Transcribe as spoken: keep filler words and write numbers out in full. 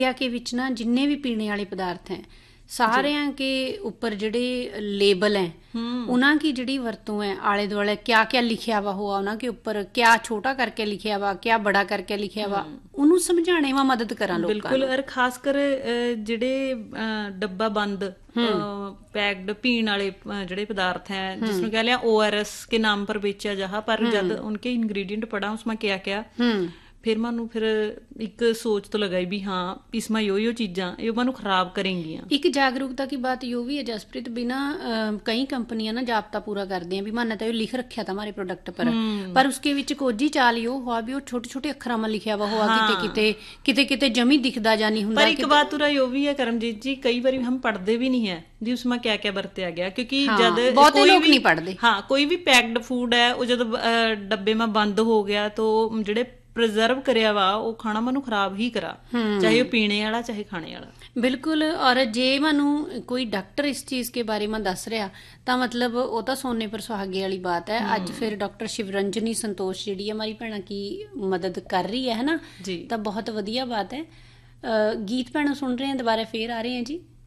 India के विच ना जिन्ने भी पीने वाले पदार्थ हैं सारिਆਂ के ऊपर ਜਿਹੜੇ लेबल हैं उन्हां की ਜਿਹੜੀ ਵਰਤੋਂ है आले दुआले क्या क्या लिखिया वा हुआ उन्हां के ऊपर क्या छोटा करके लिखिया वा क्या बड़ा करके लिखिया वा ਉਹਨੂੰ ਸਮਝਾਣੇ ਵਾ ਮਦਦ ਕਰਾਂ ਲੋਕਾਂ ਨੂੰ ਬਿਲਕੁਲ। ਔਰ ਖਾਸ ਕਰ ਜਿਹੜੇ ਡੱਬਾ ਬੰਦ पैक्ड पीने वाले ਜਿਹੜੇ पदार्थ हैं जिसमें कह लिया ओ आर एस के नाम पर बेचा जहा पर जब उनके इंग्रेडिएंट पढ़ा उसमें क्या क्या फिर ਮੈਨੂੰ ਫਿਰ ਇੱਕ सोच तो लगाई भी हाँ इसमें यो यो चीज़ां ये ਮੈਨੂੰ खराब करेंगी। एक जागरूकता की बात यो भी है जसप्रीत, बिना कई कंपनियां ना जाप्ता पूरा करती हैं भी माना तो लिख रखा था हमारे प्रोडक्ट पर पर उसके विच कोजी चाल यो हुआ भी वो छोटे छोटे अखरां में लिखा हुआ हुआ किते किते किते किते जमी दिखदा जा नहीं हुंदा। पर एक बात उरा यो भी है करमजीत जी, कई बार हम पढ़ते भी नहीं है जी उसमें क्या क्या बरतिया गया, क्योंकि जब बहुते लोग नहीं पढ़ते। हाँ कोई भी पैक्ड फूड है वो जब डब्बे में बंद हो गया तो ਜਿਹੜੇ प्रिजर्व करिया वा वो खाना मैनू खराब ही करा, चाहे वो पीने वाला चाहे खाने वाला। बिल्कुल। और जे मैनू कोई डॉक्टर इस चीज़ के बारे में दस रहा तो मतलब वो तो सोने पर सुहागे वाली बात है। अज फिर डॉक्टर शिवरंजनी संतोष जी हमारी भैन की मदद कर रही है है ना जी, तो बहुत वधिया बात है। गीत भैन सुन रहे हैं, दोबारा फिर आ रहे हैं जी।